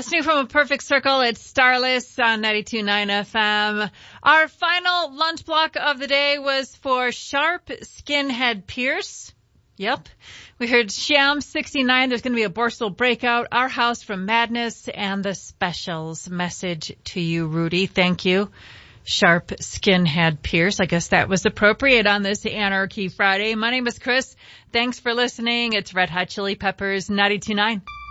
Listening from a perfect circle, it's Starless on 92.9 FM. Our final lunch block of the day was for Sharp Skinhead Pierce. Yep. We heard Sham 69. There's going to be a Borstal Breakout, Our House from Madness, and the Specials. Message to you, Rudy. Thank you. Sharp Skinhead Pierce. I guess that was appropriate on this Anarchy Friday. My name is Chris. Thanks for listening. It's Red Hot Chili Peppers 92.9.